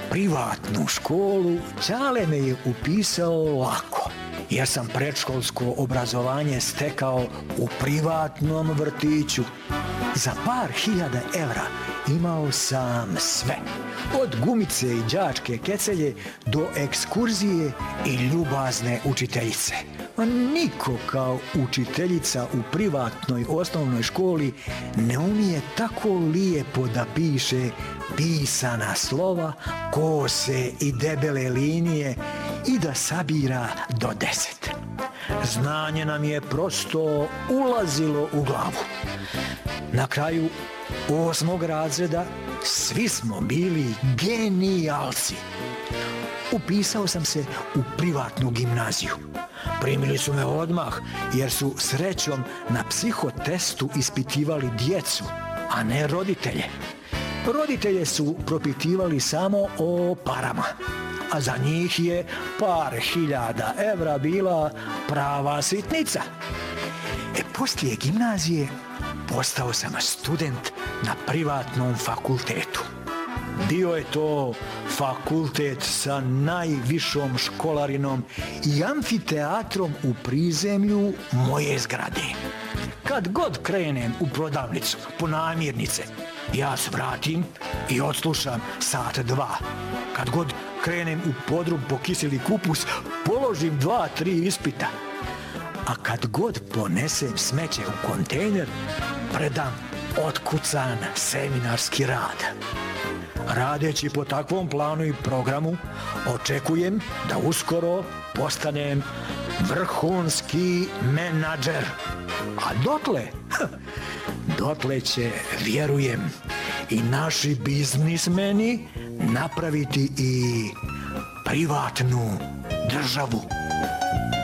privatnu školu, ćale me je upisao lako, jer sam predškolsko obrazovanje stekao u privatnom vrtiću. Za par hiljada evra imao sam sve, od gumice i đačke kecelje do ekskurzije i ljubazne učiteljice. Niko kao učiteljica u privatnoj osnovnoj školi ne umije tako lijepo da piše pisana slova, kose i debele linije i da sabira do 10. Znanje nam je prosto ulazilo u glavu. Na kraju 8. razreda svi smo bili genijalci. Upisao sam se u privatnu gimnaziju. Primili su me odmah jer su srećom na psihotestu ispitivali djecu, a ne roditelje. Roditelje su propitivali samo o parama, a za njih je par hiljada evra bila prava sitnica. Poslije gimnazije postao sam student na privatnom fakultetu. Bio je to fakultet sa najvišom školarinom i amfiteatrom u prizemlju moje zgrade. Kad god krenem u prodavnicu po namirnice, ja svratim i odslušam sat 2. Kad god krenem u podrum po kiseli kupus, položim 2-3 ispita. A kad god ponesem smeće u kontejner, predam otkucan seminarski rad. Radeći po takvom planu i programu, očekujem da uskoro postanem vrhunski menadžer. A dotle će, vjerujem, i naši biznismeni napraviti i privatnu državu.